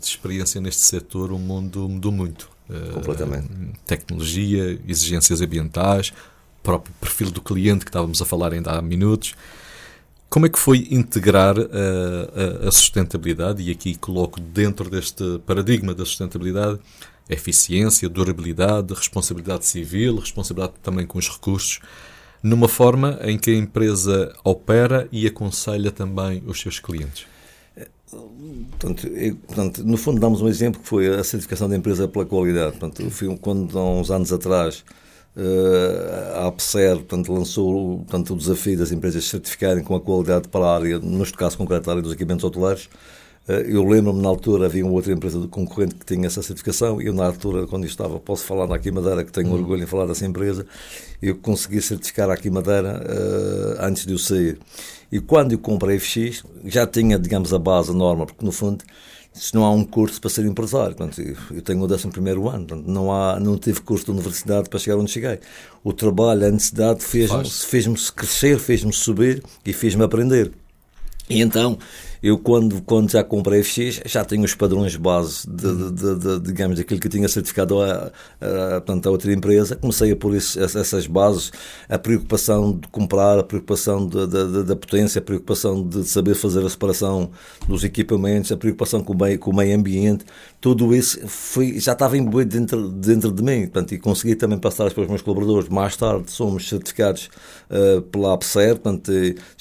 de experiência neste setor, o mundo mudou muito. Completamente. Tecnologia, exigências ambientais, próprio perfil do cliente que estávamos a falar ainda há minutos. Como é que foi integrar a sustentabilidade, e aqui coloco dentro deste paradigma da sustentabilidade, eficiência, durabilidade, responsabilidade civil, responsabilidade também com os recursos, numa forma em que a empresa opera e aconselha também os seus clientes? Portanto, no fundo, damos um exemplo que foi a certificação da empresa pela qualidade. Portanto, quando há uns anos atrás a APSER, portanto, lançou, portanto, o desafio das empresas certificarem com a qualidade para a área, neste caso concreto, a área dos equipamentos hotelares. Eu lembro-me, na altura, havia uma outra empresa concorrente que tinha essa certificação, e eu, na altura, quando eu estava, posso falar na Aqui Madeira, que tenho orgulho em falar dessa empresa, eu consegui certificar a Aqui Madeira antes de eu sair. E quando eu comprei a FX, já tinha, digamos, a base, a norma, porque, no fundo, se não há um curso para ser empresário. Portanto, eu tenho o 11º ano, portanto, não tive curso de universidade para chegar onde cheguei. O trabalho, a necessidade fez-me crescer, fez-me subir e fez-me aprender. E então, eu quando já comprei a FX, já tenho os padrões base digamos, daquilo que eu tinha certificado portanto, a outra empresa. Comecei a pôr essas bases, a preocupação de comprar, a preocupação da potência, a preocupação de saber fazer a separação dos equipamentos, a preocupação com o meio ambiente. Tudo isso já estava imbuído dentro de mim, portanto, e consegui também passar para os meus colaboradores. Mais tarde somos certificados pela APSER, portanto,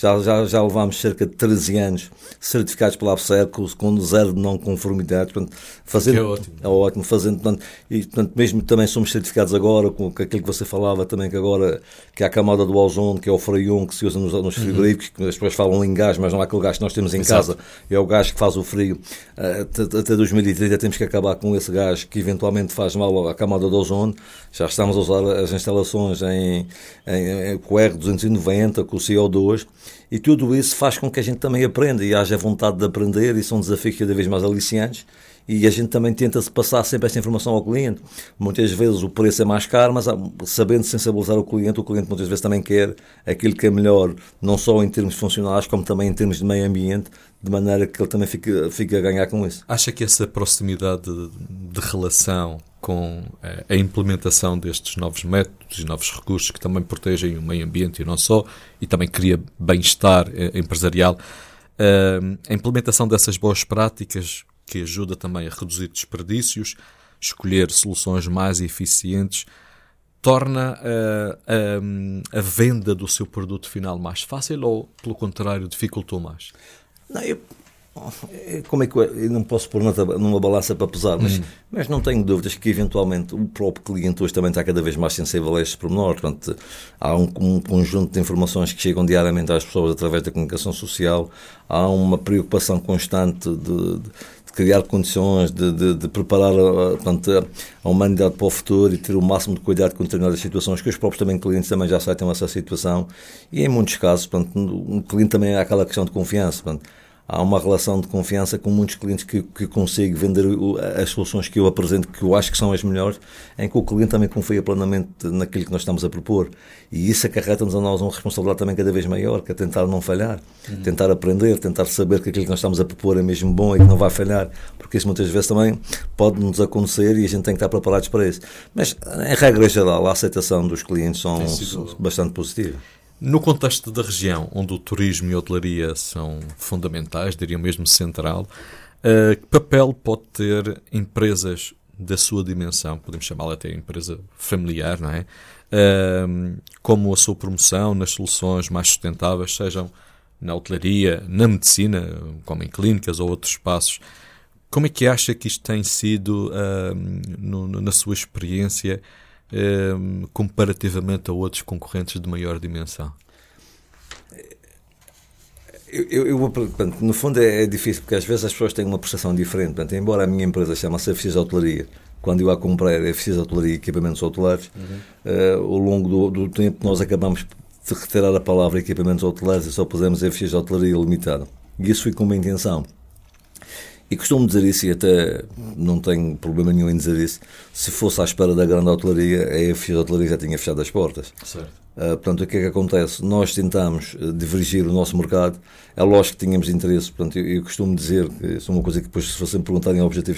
já levámos cerca de 13 anos certificados pela APSER com zero de não conformidade, portanto, fazendo, é ótimo, fazendo, portanto, mesmo também somos certificados agora com aquilo que você falava também, que agora que há a camada do ozono, que é o freon que se usa nos frigoríficos, que as pessoas falam em gás, mas não é aquele gás que nós temos em casa, é o gás que faz o frio. Até 2030 temos que acabar com esse gás que eventualmente faz mal à camada do ozono. Já estamos a usar as instalações com o R290, com o CO2, e tudo isso faz com que a gente também aprenda e haja vontade de aprender, e são desafios cada vez mais aliciantes, e a gente também tenta-se passar sempre esta informação ao cliente. Muitas vezes o preço é mais caro, mas sabendo sensibilizar o cliente muitas vezes também quer aquilo que é melhor, não só em termos funcionais, como também em termos de meio ambiente, de maneira que ele também fique a ganhar com isso. Acha que essa proximidade de relação com a implementação destes novos métodos e novos recursos que também protegem o meio ambiente e não só, e também cria bem-estar empresarial, a implementação dessas boas práticas que ajuda também a reduzir desperdícios, escolher soluções mais eficientes, torna a venda do seu produto final mais fácil ou, pelo contrário, dificultou mais? Não, como é que eu não posso pôr numa balança para pesar, mas não tenho dúvidas que eventualmente o próprio cliente hoje também está cada vez mais sensível a estes pormenores. Portanto, há um conjunto de informações que chegam diariamente às pessoas através da comunicação social, há uma preocupação constante de criar condições, de preparar, portanto, a humanidade para o futuro e ter o máximo de cuidado com determinadas situações, que os próprios clientes também já aceitam essa situação, e em muitos casos, portanto, um cliente também há aquela questão de confiança, portanto, há uma relação de confiança com muitos clientes que consigo vender as soluções que eu apresento, que eu acho que são as melhores, em que o cliente também confia plenamente naquilo que nós estamos a propor. E isso acarreta-nos a nós uma responsabilidade também cada vez maior, que é tentar não falhar, tentar aprender, tentar saber que aquilo que nós estamos a propor é mesmo bom e que não vai falhar, porque isso muitas vezes também pode-nos acontecer e a gente tem que estar preparados para isso. Mas, em regra geral, a aceitação dos clientes são bastante positiva. No contexto da região, onde o turismo e a hotelaria são fundamentais, diria mesmo central, que papel pode ter empresas da sua dimensão, podemos chamá-la até empresa familiar, não é? Como a sua promoção nas soluções mais sustentáveis, sejam na hotelaria, na medicina, como em clínicas ou outros espaços. Como é que acha que isto tem sido, na sua experiência, comparativamente a outros concorrentes de maior dimensão? Portanto, no fundo é difícil, porque às vezes as pessoas têm uma percepção diferente. Portanto, embora a minha empresa chama-se FX Hotelaria, quando eu a comprei FX Hotelaria e Equipamentos Hotelares, ao longo do tempo nós acabamos de retirar a palavra Equipamentos Hotelares e só pusemos FX Hotelaria Limitada. E isso foi com uma intenção. E costumo dizer isso, e até não tenho problema nenhum em dizer isso, se fosse à espera da grande hotelaria, a FX Hotelaria já tinha fechado as portas. Certo. Portanto, o que é que acontece? Nós tentamos divergir o nosso mercado. É lógico que tínhamos interesse. Portanto, eu costumo dizer que isso é uma coisa que depois, se fossem perguntarem objetivos